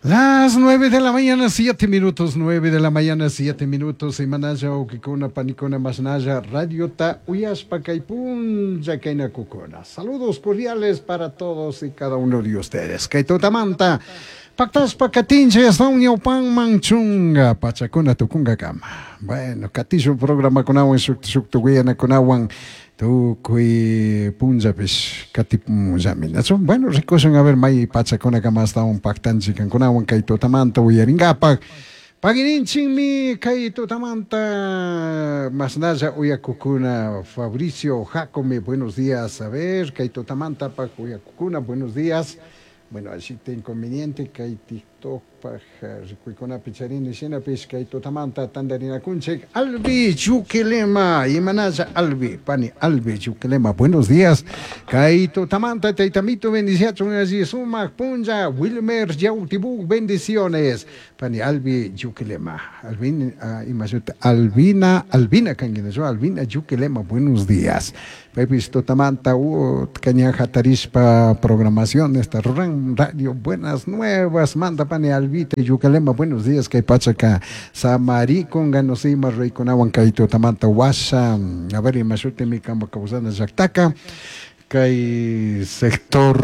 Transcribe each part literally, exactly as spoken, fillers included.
Las nueve de la mañana, siete minutos, nueve de la mañana, siete minutos, y manaya o kikuna panicona masnaya, radio ta uyaspa kaipun yakeina kukuna. Saludos cordiales para todos y cada uno de ustedes. Kaitotamanta, pactas pacatinches, don pan manchunga, pachacuna tukunga kama. Bueno, catillo programa con agua en suctuguiana con agua. Tu kui punja pues katipum jamin. So bueno, recosen a ver mai pacha con acá más un pactan chican con agua kaito tamanta uyaringapa. Pagininchin mi kaito tamanta masnaya uyakukuna Fabricio Jacome, buenos días. A ver, kaito tamanta pa uyakukuna, buenos días. Bueno, así te inconveniente que hay TikTok para con picharín y sena pesca y totamanta tandarina kunchek Albi Yukelema y manaja Albi pani Albi Yukelema, buenos días. Kaito tamanta taitamito bendiciones y suma punja Wilmer Yautibu bendiciones pani Albi Yukelema Albin uh, imagínate Albina Albina kangineso Albina Yukelema, buenos días. Pepis totamanta u cañaja tarispa programación esta radio buenas nuevas manda pane Albita Yucalema, buenos días que pachaca Samari con ganosima rey con aguan kaito tamanta washa a ver y machute mi campo causana jactaca kai sector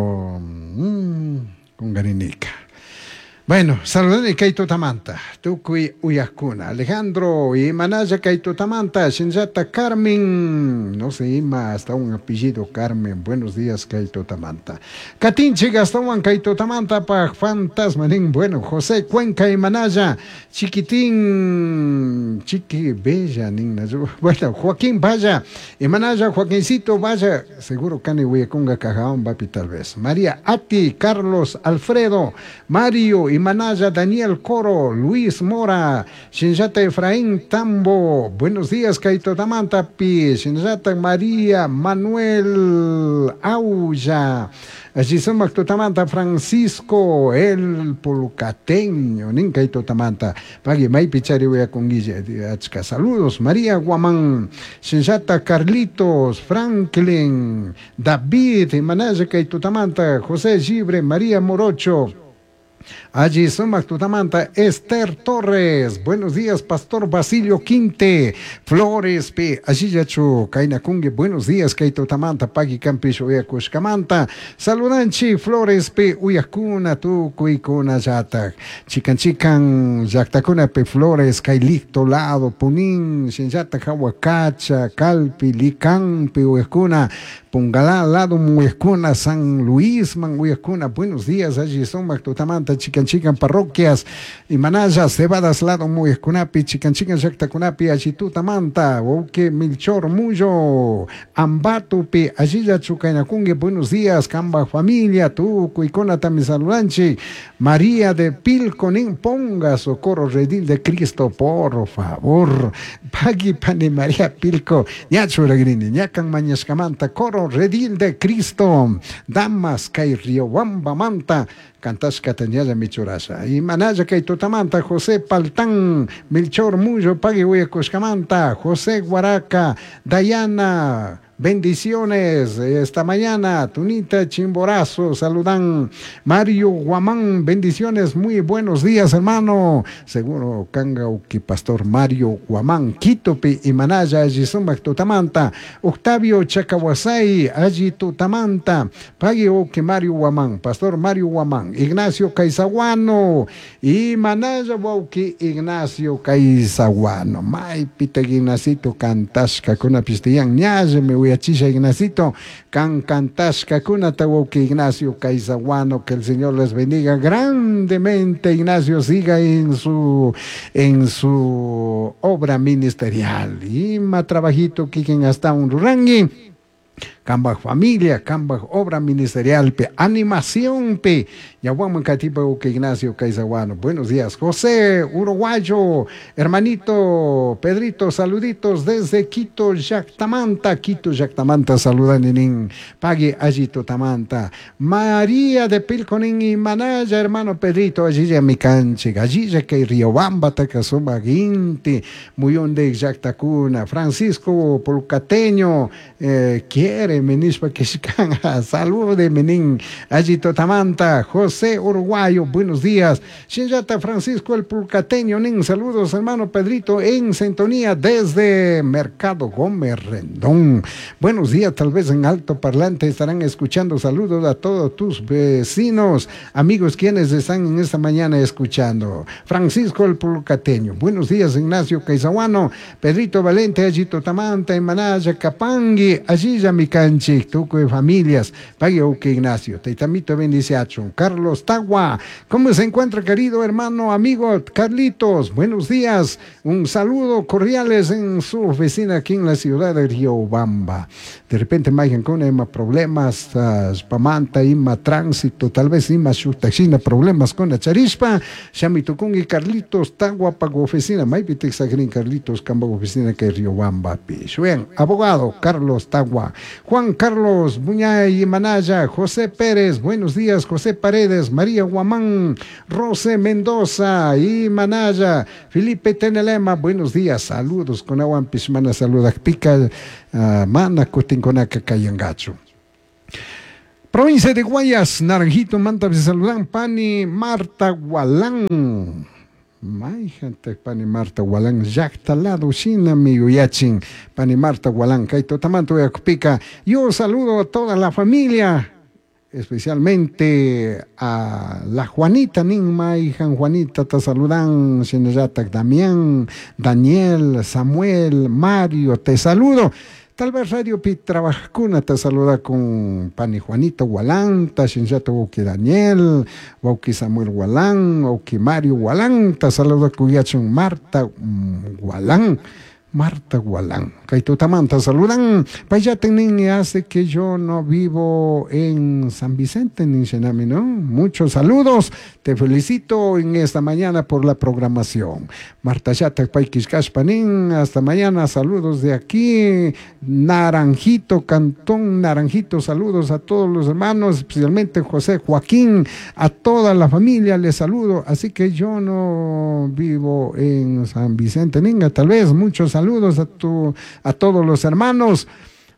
mmm, con ganinica. Bueno, saludando Kaito Tamanta, Tukui Uyakuna, Alejandro y Manaya Kaito Tamanta, Shinjata Carmen, no sé, Ima, hasta un apellido Carmen, buenos días Kaito Tamanta. Katinchi Gastón Kaito Tamanta, pa Fantasmanín, bueno, José Cuenca y Manaya, Chiquitín, Chiqui Bella, bueno, Joaquín Vaya, y Manaya, Joaquincito Vaya, seguro Cani Huyakunga Cajaón, Bapi tal vez. María Ati, Carlos Alfredo, Mario y Manaya, Daniel Coro, Luis Mora, Shinjata Efraín Tambo, buenos días, Kaito Tamanta Pi, Shinjata María Manuel Auya, allí son Tamanta Francisco, el Polucateño, Nin Kaito Tamanta, Pagui Mai Pichari Wea con Guille, saludos, María Guamán, Shinjata Carlitos, Franklin, David, Manaya Kaito Tamanta, José Gibre, María Morocho. Allí somos Tutamanta, Esther Torres, buenos días, Pastor Basilio Quinte, Flores P, allí yachu, Kaina Kunge, buenos días, Kaito Tamanta, Pagi Campish, Uyakushkamanta, Saludanchi, Flores P, Uyakuna, tu Kuikuna Yatak, Chican Chican, Yactacuna P, Flores, Kailito Lado, Punin, Shinjata Hahuacacha, Calpi, Licampi, Uyakuna, Pungalá, Lado, Muyakuna, San Luis, Manguyakuna, buenos días, allí somos Tutamanta, Chican Chican parroquias y manayas cebadas lado muy escunapi chican chican secta cunapi achitutamanta oque milchor muyo ambatupi allí ya chucainacungue, buenos días camba familia tu cuicona también saludanchi María de Pilconín, ponga socorro redil de Cristo por favor pagui pane María Pilco ñachuragrini ñacan mañascamanta coro redil de Cristo damas kai riobamba manta cantas catanyada michurasa y manaya Kaito Tamanta, José Paltán, Melchor Muyo, Pague Huecoscamanta, José Guaraca, Dayana, bendiciones esta mañana, Tunita Chimborazo, saludan Mario Guamán, bendiciones, muy buenos días hermano, seguro Kangauki Pastor Mario Guamán, Quitopi y Manaya, allí Zumbak Tutamanta, Octavio Chacahuasay, allí Tutamanta, Pague Oki Mario Guamán, Pastor Mario Guamán, Ignacio Caizaguano y Manaya Wauki Ignacio Caizaguano, May Pita Ignacito Cantasca con una pistián, ñaje me voy a chisha Ignacito, can Cantasca con una Tawauki Ignacio Caizaguano, que el Señor les bendiga grandemente, Ignacio siga en su en su obra ministerial y ma trabajito que quien hasta un rurangi. Cambaj familia, Cambaj obra ministerial, pe animación, pe Yahuaman Catipa que Ignacio Caizaguano. Buenos días, José Uruguayo, hermanito Pedrito, saluditos desde Quito, Yactamanta, Quito, Yactamanta, saludan en Pague Agito Tamanta, María de Pilconín y Manaya, hermano Pedrito, allí ya mi canche, allí ya que Riobamba, Tacasoma Guinti, Muyón de Yactacuna, Francisco Polucateño, eh, quiere salude, Menispa Kishkanga, salude, Menin, allí Totamanta, José Uruguayo, buenos días. Shinjata Francisco el Pulcateño, Nin, saludos, hermano Pedrito, en sintonía desde Mercado Gómez Rendón. Buenos días, tal vez en alto parlante estarán escuchando. Saludos a todos tus vecinos, amigos quienes están en esta mañana escuchando. Francisco el Pulcateño, buenos días, Ignacio Caizahuano, Pedrito Valente, allí Totamanta, en Manaya, Capangui, allí Yamicanchi, Tuco de familias, Payo que Ignacio, Teitamito Bendiciacho, Carlos Tagua, ¿cómo se encuentra, querido hermano, amigo Carlitos? Buenos días, un saludo cordiales en su oficina aquí en la ciudad de Riobamba. De repente me hayan con Emma problemas, uh, Spamanta, Ima tránsito, tal vez Ima Chutaxina, problemas con la charispa, Xamitukungi Carlitos Tagua Pago Oficina, Maipite Sagrin Carlitos Cambo Oficina que Riobamba. Bien, abogado Carlos Tagua, Juan Carlos Buñay y Manaya, José Pérez, buenos días, José Paredes, María Guamán, Rosé Mendoza y Manaya, Felipe Tenelema, buenos días, saludos con Aguan Pishmana, saluda Pica, uh, Mana Cotinconaca Cayangacho. Provincia de Guayas, Naranjito, Manta, se saludan, Pani Marta Gualán. May gente Pani Marta Gualán, Jack Talado, China, amigo Yachin, Pani Marta Gualán, Kaito Tamanto Yacupica. Yo saludo a toda la familia, especialmente a la Juanita Ninma, hija Juanita, te saludan, Shenejatak Damián, Daniel, Samuel, Mario, te saludo. Tal vez Radio Pit Trabajcuna te saluda con Pani Juanito Gualán, Tashinjato Wauki Daniel, Wauki Samuel Gualán, Wauki Mario Gualán, te saluda con Yachon Marta um, Gualán. Marta Gualán, Kaitutamanta, saludan. Payatenin hace que yo no vivo en San Vicente, ni Xenami, ¿no? Muchos saludos, te felicito en esta mañana por la programación. Marta Yata, Paikishkashpanin, hasta mañana, saludos de aquí. Naranjito, Cantón Naranjito, saludos a todos los hermanos, especialmente José Joaquín, a toda la familia les saludo. Así que yo no vivo en San Vicente, Ninga, tal vez muchos saludos a, tu, a todos los hermanos.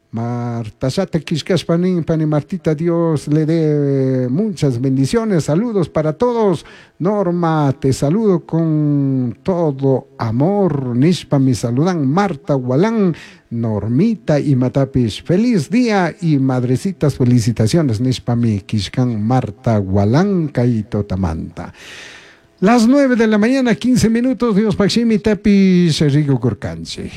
Marta Yate Kishkashpanin, Pani Martita, Dios le dé muchas bendiciones, saludos para todos. Norma, te saludo con todo amor. Nishpa, mi saludan, Marta Gualán, Normita y Matapis, feliz día y madrecitas, felicitaciones, Nishpa, mi Kishkan, Marta Gualán, Kaito Tamanta. Las nueve de la mañana, quince minutos, Dios Paximi Tepi Serrigo Corcanche.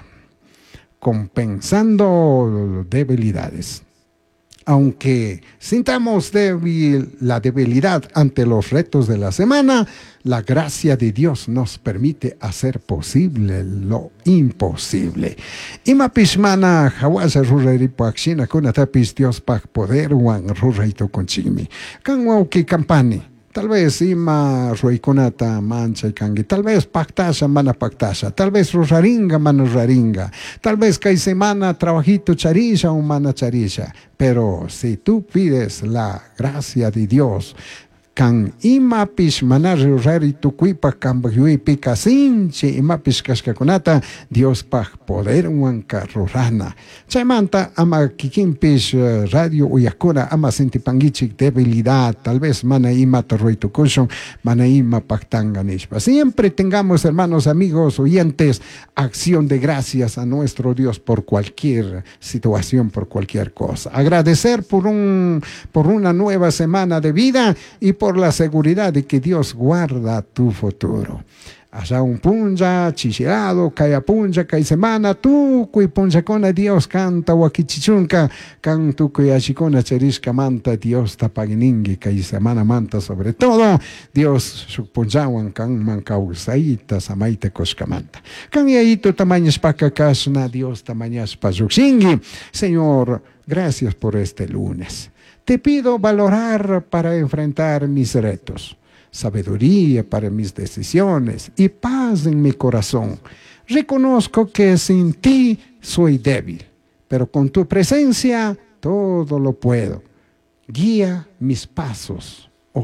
Compensando debilidades. Aunque sintamos débil la debilidad ante los retos de la semana, la gracia de Dios nos permite hacer posible lo imposible. Ima pishmana hawasa rureripo akshina kuna tapis Dios pak poder wan rurreito conchimi. Kan wauki kampani. Tal vez ima ruikonata mancha y kangi, tal vez pactasha mana pactasha, tal vez rosaringa mana raringa, tal vez kai semana trabajito charisha o mana charisha, pero si tú pides la gracia de Dios, kan ima pishmana rurari tukuipa kambahyui pika sinchi ima pishkashkakunata Dios pach poder wanka rurana. Chaymanta ama kikimpish radio uyakura ama sintipangichik debilidad, tal vez mana ima tarroitukushon, mana ima pactanganishpa. Siempre tengamos, hermanos, amigos, oyentes, acción de gracias a nuestro Dios por cualquier situación, por cualquier cosa. Agradecer por un por una nueva semana de vida y por la seguridad de que Dios guarda tu futuro. Allá un punja, chichirado, kaya punja, kaya semana, tu kui punja con Dios canta, wakichichunka, can tu kui achikona cherishka manta, Dios tapaginingi, kaya semana manta sobre todo, Dios supunjawan kan mankausaita, samaita koshkamanta. Kan yaito tamañas pakakashna, Dios tamañas pazuksingi. Señor, gracias por este lunes. Te pido valorar para enfrentar mis retos, sabiduría para mis decisiones y paz en mi corazón. Reconozco que sin ti soy débil, pero con tu presencia todo lo puedo. Guía mis pasos hoy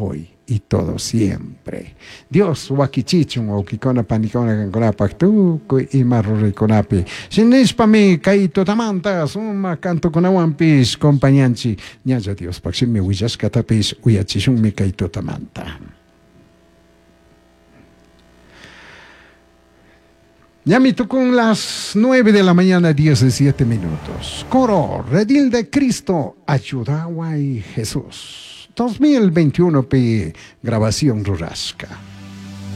y todo siempre. Dios wakichichun o kikona panicona kankona paktuku y marrurikonapi. Sinishpami kaito tamanta suma canto konawampis compañanchi. Ñaya Dios paksimi willaskatapis uyachishunmi kaito tamanta. Yamito con las nueve de la mañana, diecisiete minutos. Coro, Redil de Cristo, Ayudaway Jesús. dos mil veintiuno, P. Grabación Rurasca.